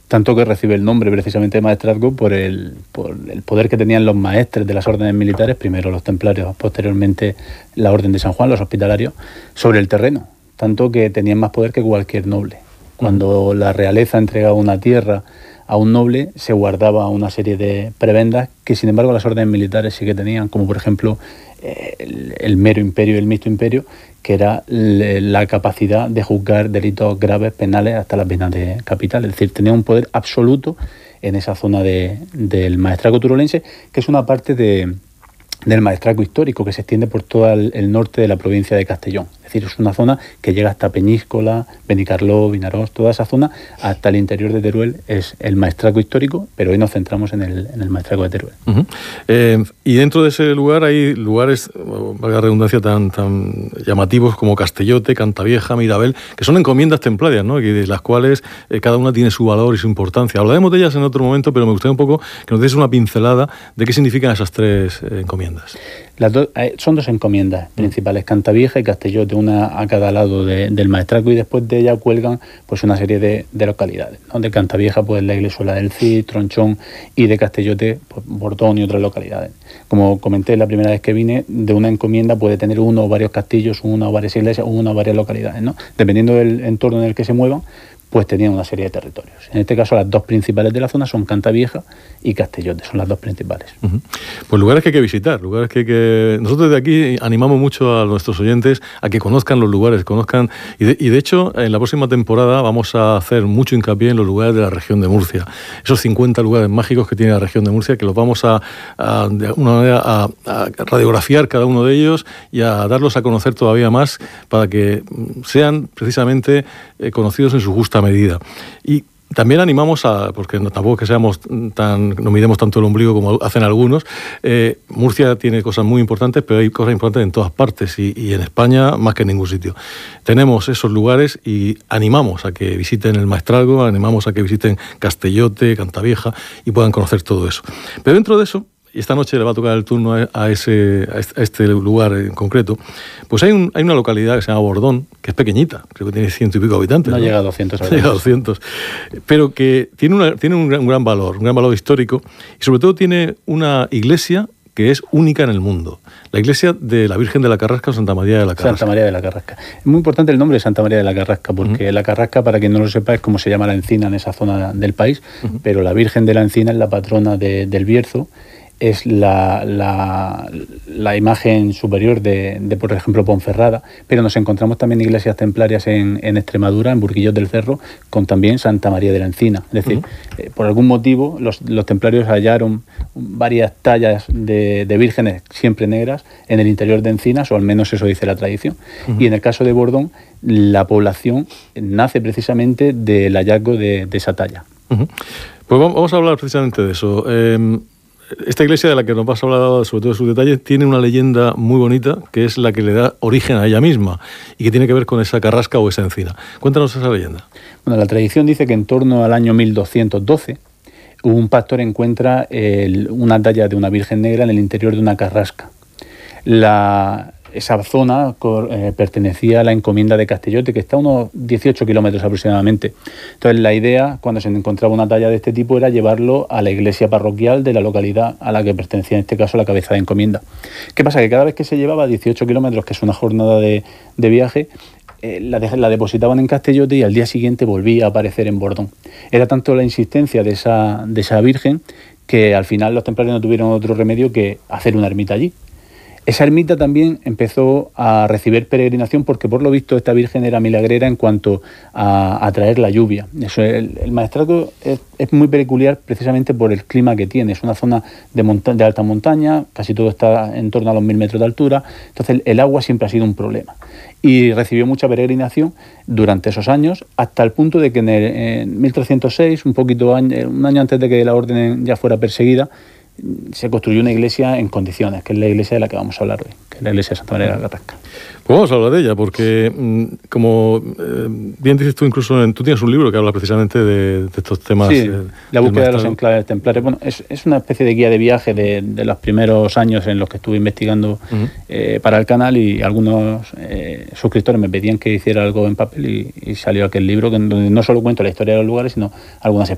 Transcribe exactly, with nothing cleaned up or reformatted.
tanto que recibe el nombre precisamente de maestrazgo por el, por el poder que tenían los maestres de las órdenes militares, primero los templarios, posteriormente la Orden de San Juan, los hospitalarios, sobre el terreno, tanto que tenían más poder que cualquier noble. Cuando la realeza entregaba una tierra a un noble, se guardaba una serie de prebendas que, sin embargo, las órdenes militares sí que tenían, como por ejemplo eh, el, el mero imperio y el mixto imperio, que era le, la capacidad de juzgar delitos graves penales hasta las penas de capital. Es decir, tenía un poder absoluto en esa zona de, del maestrazgo turolense, que es una parte de, del maestrazgo histórico que se extiende por todo el, el norte de la provincia de Castellón. Es decir, es una zona que llega hasta Peñíscola, Benicarló, Vinarós, toda esa zona, hasta el interior de Teruel es el maestrazgo histórico, pero hoy nos centramos en el, en el maestrazgo de Teruel. Uh-huh. Eh, y dentro de ese lugar hay lugares, valga la redundancia, tan, tan llamativos como Castellote, Cantavieja, Mirabel, que son encomiendas templarias, ¿no? Y de las cuales eh, cada una tiene su valor y su importancia. Hablaremos de ellas en otro momento, pero me gustaría un poco que nos des una pincelada de qué significan esas tres eh, encomiendas. Las do, eh, son dos encomiendas principales, Cantavieja y Castellote, una a cada lado de, del maestrazgo, y después de ella cuelgan pues una serie de, de localidades, ¿no? De Cantavieja pues la Iglesuela del Cid, Tronchón, y de Castellote pues, Bordón y otras localidades. Como comenté la primera vez que vine, de una encomienda puede tener uno o varios castillos, una o varias iglesias, una o varias localidades, ¿no? Dependiendo del entorno en el que se muevan, pues tenían una serie de territorios. En este caso, las dos principales de la zona son Cantavieja y Castellote, son las dos principales. Uh-huh. Pues lugares que hay que visitar, lugares que hay que... Nosotros desde aquí animamos mucho a nuestros oyentes a que conozcan los lugares, conozcan... Y de, y de hecho, en la próxima temporada vamos a hacer mucho hincapié en los lugares de la región de Murcia. Esos cincuenta lugares mágicos que tiene la región de Murcia, que los vamos a, a de alguna manera, a, a radiografiar cada uno de ellos y a darlos a conocer todavía más para que sean precisamente eh, conocidos en su justa medida. Y también animamos a, porque no, tampoco que seamos tan, no miremos tanto el ombligo como hacen algunos, eh, Murcia tiene cosas muy importantes, pero hay cosas importantes en todas partes y, y en España más que en ningún sitio. Tenemos esos lugares y animamos a que visiten el Maestrazgo, animamos a que visiten Castellote, Cantavieja y puedan conocer todo eso. Pero dentro de eso, y esta noche le va a tocar el turno a, ese, a este lugar en concreto, pues hay, un, hay una localidad que se llama Bordón, que es pequeñita, creo que tiene ciento y pico habitantes. No, ¿no? llega a doscientos. No llega a doscientos, pero que tiene, una, tiene un, gran, un gran valor, un gran valor histórico, y sobre todo tiene una iglesia que es única en el mundo. La iglesia de la Virgen de la Carrasca o Santa María de la Carrasca. Santa María de la Carrasca. Es muy importante el nombre de Santa María de la Carrasca, porque uh-huh. la Carrasca, para quien no lo sepa, es como se llama la encina en esa zona del país, uh-huh. pero la Virgen de la Encina es la patrona de, del Bierzo, es la, la, la imagen superior de, de, por ejemplo, Ponferrada, pero nos encontramos también iglesias templarias en, en Extremadura, en Burguillos del Cerro, con también Santa María de la Encina. Es decir, uh-huh. eh, por algún motivo los, los templarios hallaron varias tallas de, de vírgenes siempre negras en el interior de encinas, o al menos eso dice la tradición. Uh-huh. Y en el caso de Bordón, la población nace precisamente del hallazgo de, de esa talla. Uh-huh. Pues vamos a hablar precisamente de eso. Eh, Esta iglesia de la que nos vas a hablar sobre todo de sus detalles tiene una leyenda muy bonita que es la que le da origen a ella misma y que tiene que ver con esa carrasca o esa encina. Cuéntanos esa leyenda. Bueno, la tradición dice que en torno al año mil doscientos doce un pastor encuentra el, una talla de una virgen negra en el interior de una carrasca. La... Esa zona eh, pertenecía a la encomienda de Castellote, que está a unos dieciocho kilómetros aproximadamente. Entonces la idea, cuando se encontraba una talla de este tipo, era llevarlo a la iglesia parroquial de la localidad a la que pertenecía, en este caso, la cabeza de encomienda. ¿Qué pasa? Que cada vez que se llevaba dieciocho kilómetros, que es una jornada de, de viaje, eh, la, de, la depositaban en Castellote y al día siguiente volvía a aparecer en Bordón. Era tanto la insistencia de esa, de esa virgen que al final los templarios no tuvieron otro remedio que hacer una ermita allí. Esa ermita también empezó a recibir peregrinación porque, por lo visto, esta virgen era milagrera en cuanto a, a traer la lluvia. Eso, el, el Maestrazgo es, es muy peculiar precisamente por el clima que tiene. Es una zona de, monta- de alta montaña, casi todo está en torno a los mil metros de altura, entonces el, el agua siempre ha sido un problema. Y recibió mucha peregrinación durante esos años, hasta el punto de que en, el, en mil trescientos seis, un poquito año, un año antes de que la orden ya fuera perseguida, se construyó una iglesia en condiciones, que es la iglesia de la que vamos a hablar hoy, que es la iglesia de Santa María de la Carrasca. Pues vamos a hablar de ella, porque como eh, bien dices tú, incluso en, tú tienes un libro que habla precisamente de, de estos temas. Sí, eh, la búsqueda de los enclaves templarios. Bueno, es, es una especie de guía de viaje de, de los primeros años en los que estuve investigando uh-huh. eh, para el canal, y algunos eh, suscriptores me pedían que hiciera algo en papel y, y salió aquel libro donde no solo cuento la historia de los lugares, sino algunas